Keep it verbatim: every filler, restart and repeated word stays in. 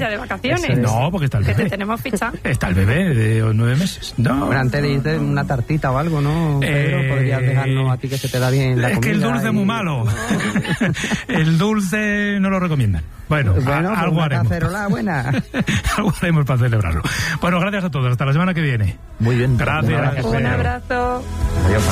ya de vacaciones. Es. No, porque está el bebé. Que te tenemos ficha. Está el bebé de nueve meses. No. Bueno, antes de irte, una tartita o algo, ¿no, Pedro? Eh, Podrías dejarnos a ti que se te da bien la es comida. Es que el dulce es y... muy malo. El dulce no lo recomiendan. Bueno, bueno a, pues algo una haremos. cacerola buena. Algo haremos para celebrarlo. Bueno, gracias a todos. Hasta la semana que viene. Muy bien. Gracias. Un abrazo. Un abrazo. Adiós.